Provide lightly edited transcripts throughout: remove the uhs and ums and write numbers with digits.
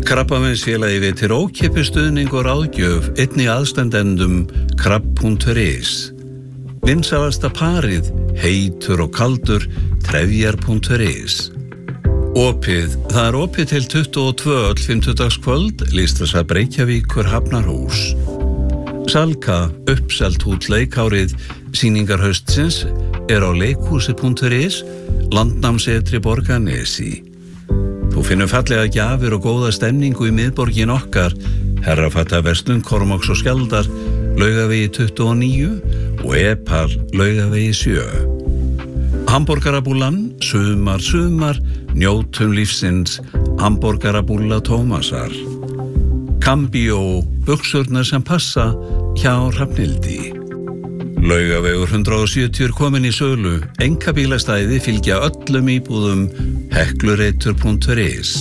Krabbameinsfélagið veitir ókeypis stuðning og ráðgjöf einnig aðstandendum krabb.is. Vinsælasta parið, heitur og kaldur, trefjar.is. Opið, það opið til 22 öll 50-dagskvöld, Listasafn Reykjavíkur Hafnarhús. Salka, uppselt út leikárið, sýningar haustsins á leikhúsi.is, landnámsetri Borgarnesi. Þú finnur fallega gjafir og góða stemningu í miðborgin okkar, Herrafattaverslun Kormáks og Skjaldar, Laugavegi 29 og Epal, Laugavegi 7. Hamborgarabúllan, sumar, njótum lífsins, Hamborgarabúlla Tómasar. Cambio, buxurnar sem passa, hjá Hrafnhildi. Laugavegur 170 komin í sölu, einkabílastæði fylgja öllum íbúðum, heklureitur.is.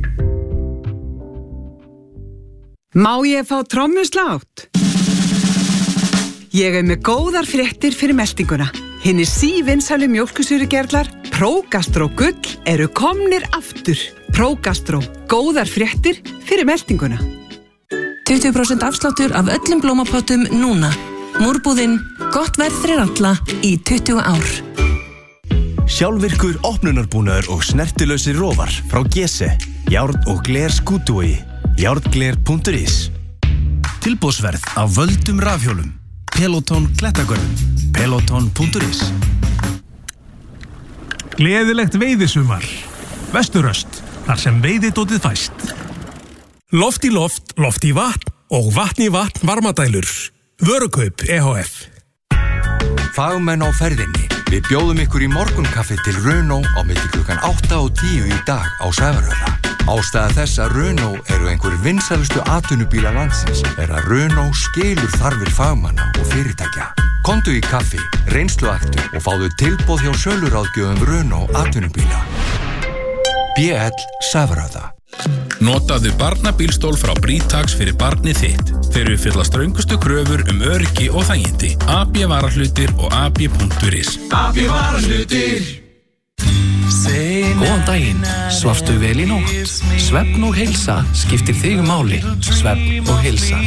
Má ég fá trommuslátt? Ég með góðar fréttir fyrir meltinguna. Hinir sívinsælu mjólkursýrugerlar Prógastró Gull eru komnir aftur. Prógastró, góðar fréttir fyrir meltinguna. 20% afsláttur af öllum blómapottum núna. Múrbúðin, gott verð fyrir alla í 20 ár. Sjálfvirkur opnunarbúnaður og snertilausir rófar frá Gese. Járn og gler Skútuvogi. Járngler.is. Tilboðsverð af völdum rafhjólum. Peloton Klettagörðum. Peloton.is. Gleðilegt veiðisumar. Vesturöst, þar sem veiðidótið fæst. Loft í loft, loft í vatn og vatn í vatn varmadælur. Vörukaup EHF. Fagmenn á ferðinni. Við bjóðum ykkur í morgunkaffi til Runó á milli klukkan 8 og 10 í dag á Sævarhöfða. Ástæða þess að Runó eru einhver vinsælustu atvinnubíla landsins að Runó skilur þarfir fagmanna og fyrirtækja. Komdu í kaffi, reynsluaktu og fáðu tilboð hjá söluráðgjöfum Runó atvinnubíla. BL Sævarhöfða. Notaðu barnabílstól frá Britax fyrir barnið þitt. Þeir uppfylla ströngustu kröfur öryggi og þægindi. AB varahlutir og ab.is. AB varahlutir. Góðan daginn, svafstu vel í nótt? Svefn og heilsa skiptir þig máli. Svefn og heilsa.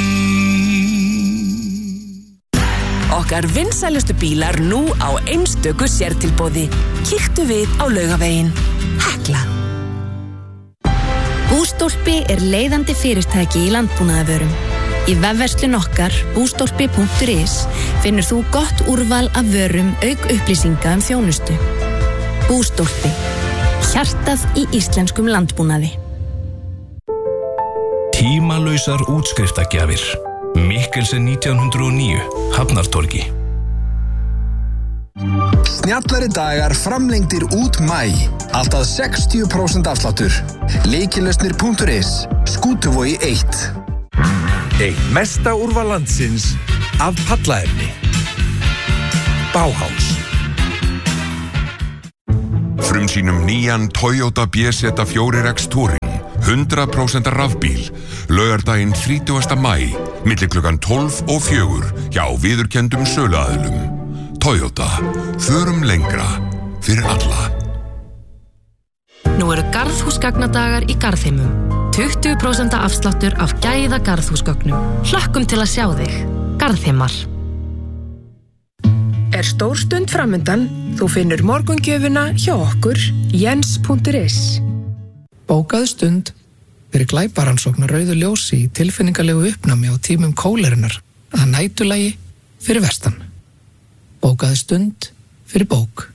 Okkar vinsælustu bílar nú á einstöku sértilboði. Kíktu við á Laugaveginn. Hekla. Bústólpi leiðandi fyrirtæki í landbúnaðarvörum. Í vefverslun okkar, bústólpi.is, finnur þú gott úrval af vörum auk upplýsinga þjónustu. Bústólpi. Hjartað í íslenskum landbúnaði. Tímalausar útskriftagjafir. Mikkelsen 1909, Hafnartorgi. Snjallari dagar framlengdir út maí. Allt að 60% afsláttur. Leikilösnir.is. Skútuvogi 1. Eitt mesta úrval landsins af pallaefni. Bauhaus. Frumsýnum nýjan Toyota BZ4X Touring. 100% rafbíl. Laugardaginn 30. maí, milli klukkan 12 og 4 hjá viðurkenndum söluaðilum. Toyota. Förum lengra fyrir alla. Nú eru garðhúsgagnadagar í Garðheimum. 20% afsláttur af gæða garðhúsgögnum. Hlökkum til að sjá þig. Garðheimar. Stór stund framundan, þú finnur morgungjöfuna hjá okkur, jens.is. Bókaðu stund fyrir glæparansókn rauðu ljósi í tilfinningalegu uppnámi á tímum kólerunar að nætulagi fyrir vestan. Bókaðu stund fyrir bók.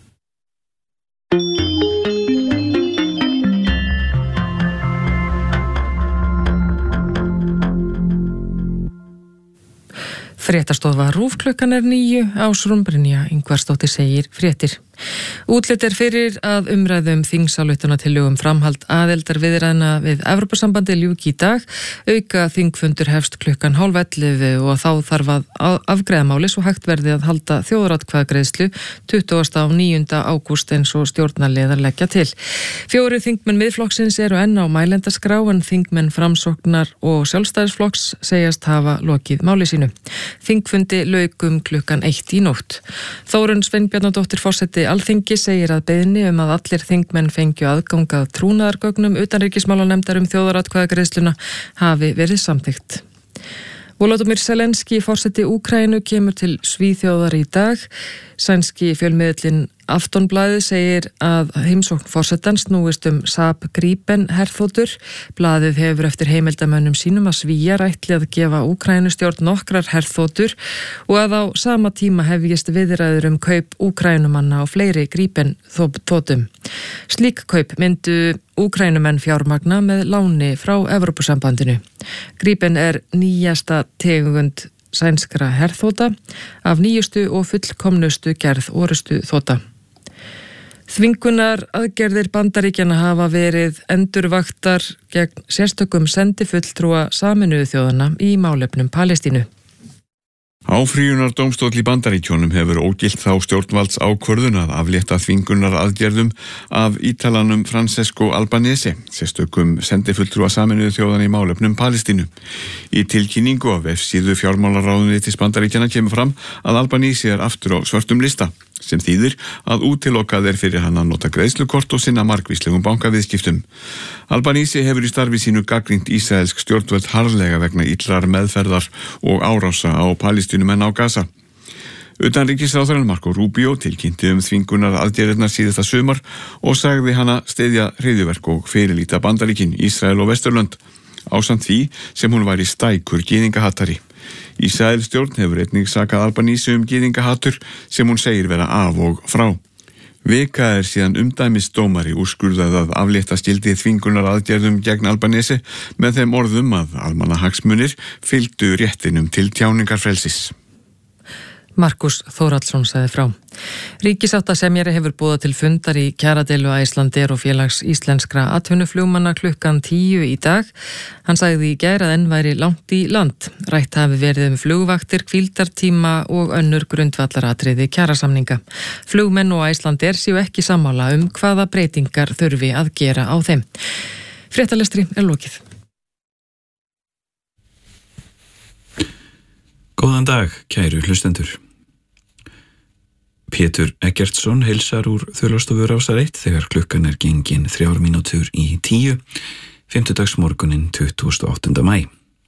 Fréttastofa RÚV klukkan 9, Ásrún Brynja Ingvarsdóttir segir fréttir. Útlit fyrir að umræðum þingsályktunartillögu framhald aðildarviðræðna við Evrópusambandi ljúki í dag. Auka þingfundur hefst klukkan 10:30 og þá þarf að afgreiða máli svo hægt verði að halda þjóðaratkvæðagreiðslu 29. ágúst eins og stjórnarliðar leggja til. 4 þingmenn Miðflokksins eru enn á mælendaskrá en þingmenn Framsóknar og Sjálfstæðisflokks segjast hafa lokið máli sínu. Þingfundi lauk klukkan 1 í nótt. Þórunn Sveinbjarnardóttir forseti Alþingi segir að beiðni að allir þingmenn fengju aðgang að trúnaðargögnum utanríkismálanefndar þjóðaratkvæðagreiðsluna hafi verið samþykkt. Volodymyr Zelenský, forseti Úkraínu, kemur til Svíþjóðar í dag. Sænski fjölmiðillinn Aftonblaðið segir að heimsókn forsetans snúist Saab Gripen herþotur. Blaðið hefur eftir heimildamönnum sínum að Svíar ætli að gefa Úkrænustjórn nokkrar herþotur og að á sama tíma hefjist viðræður kaup Úkrænumanna og fleiri Gripen þotum. Slík kaup myndu Úkrænumenn fjármagna með láni frá Evrópusambandinu. Gripen nýjasta tegund sænskra herþota af nýjustu og fullkomnustu gerð orustu þota. Þvingunar aðgerðir Bandaríkjanna hafa verið endurvaktar gegn sérstökum sendifulltrúa Sameinuðu þjóðanna í málefnum Palestínu. Áfrýjunardómstóll í Bandaríkjónum hefur ógilt þá stjórnvalds ákvörðun að aflétta þvingunar aðgerðum af Ítalanum Francesco Albanese, sérstökum sendifulltrúa Sameinuðu þjóðanna í málefnum Palestínu. Í tilkynningu af vefsíðu fjármálaráðuneytis Bandaríkjanna kemur fram að Albanese aftur á svörtum lista, sem þýðir að útilokað fyrir hann að nota greiðslukort og sinna margvíslegum bankaviðskiptum. Albanese hefur í starfi sínu gagnrýnt ísraelsk stjórnvöld harðlega vegna illrar meðferðar og árása á Palestínumenn á Gaza. Utanríkisráðherrann Marco Rubio tilkynnti þvingunar aðgerðirnar síðasta sumar og sagði hana styðja hryðjuverk og fyrirlíta Bandaríkin, Ísrael og Vesturlönd, ásamt því sem hún væri stækur gyðingahattari. Ísraelsstjórn hefur einnig sakað Albanese gyðingahattur sem hún segir vera af og frá. Vika síðan umdæmisdómari úrskurðað að aflétta skyldi þvingunar aðgerðum gegn Albanese með þeim orðum að almannahagsmunir fylgdu réttinum til tjáningarfrelsis. Markus Þórhallsson sagði frá. Ríkissáttasemjari hefur boðað til fundar í kjaradeilu Icelandair og félags íslenskra atvinnuflugmanna klukkan 10 í dag. Hann sagði í gær að enn væri langt í land. Rætt hafi verið flugvaktir, hvíldartíma og önnur grundvallaratriði kjarasamninga. Flugmenn og Icelandair séu ekki sammála hvaða breytingar þurfi að gera á þeim. Fréttalestri lokið. Góðan dag, kæru hlustendur. Pétur Eggertsson heilsar úr Þjóðlastofu Rásar 1 þegar klukkan gengin 3 mínútur í 10, fimmtudagsmorgunin 28. maí.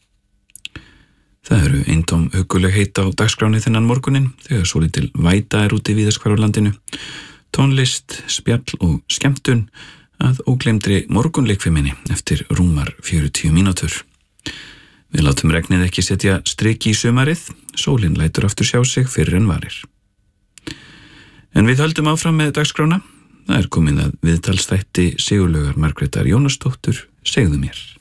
Það eru eintóm hugguleg heit á dagskráni þennan morgunin þegar svolítil væta úti víðast hvar á landinu. Tónlist, spjall og skemmtun að ógleymdri morgunleikfiminni eftir rúmar 40 mínútur. Við látum regnið ekki setja strik í sumarið, sólin lætur aftur sjá sig fyrr en varir. En við höldum áfram með dagskrána. Það komið að viðtalsþætti Sigurlaugar Margrétar Jónasdóttur, segðu mér.